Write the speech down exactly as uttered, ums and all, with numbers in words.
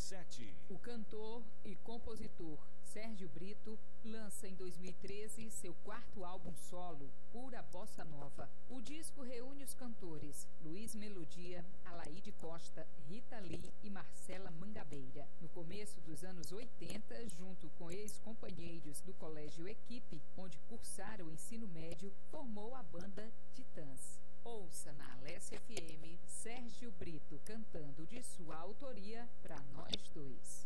sete. O cantor e compositor Sérgio Brito lança em dois mil e treze seu quarto álbum solo, Pura Bossa Nova. O disco reúne os cantores Luiz Melodia, Alaide Costa, Rita Lee e Marcela Mangabeira. No começo dos anos oitenta, junto com ex-companheiros do Colégio Equipe, onde cursaram o ensino médio, formou a banda Titãs. Ouça na Alessia F M Sérgio Brito cantando de sua autoria Pra Nós Dois.